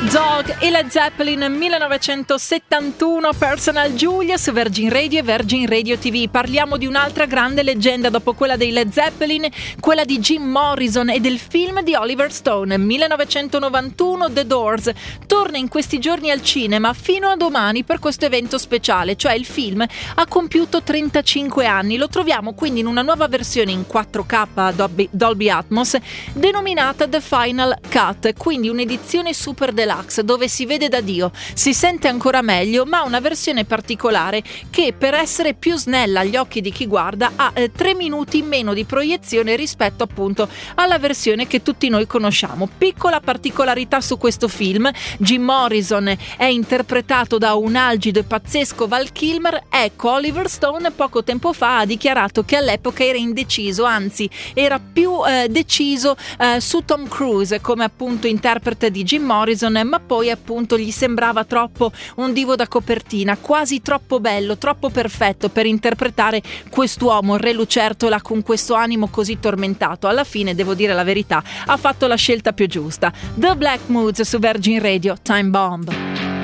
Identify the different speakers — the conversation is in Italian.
Speaker 1: Dog e Led Zeppelin 1971, Personal Julia su Virgin Radio e Virgin Radio TV. Parliamo di un'altra grande leggenda dopo quella dei Led Zeppelin, quella di Jim Morrison e del film di Oliver Stone. 1991 The Doors torna in questi giorni al cinema fino a domani per questo evento speciale, cioè il film ha compiuto 35 anni. Lo troviamo quindi in una nuova versione in 4K Dolby Atmos denominata The Final Cut, quindi un'edizione super deluxe dove si vede da Dio, si sente ancora meglio, ma una versione particolare che per essere più snella agli occhi di chi guarda ha 3 minuti in meno di proiezione rispetto appunto alla versione che tutti noi conosciamo. Piccola particolarità su questo film: Jim Morrison è interpretato da un algido e pazzesco Val Kilmer. Ecco, Oliver Stone poco tempo fa ha dichiarato che all'epoca era indeciso, anzi era più deciso su Tom Cruise come appunto interprete di Jim Morrison, ma poi appunto gli sembrava troppo un divo da copertina, quasi troppo bello, troppo perfetto per interpretare quest'uomo, il Re Lucertola, con questo animo così tormentato. Alla fine, devo dire la verità, ha fatto la scelta più giusta. The Black Moods su Virgin Radio, Time Bomb.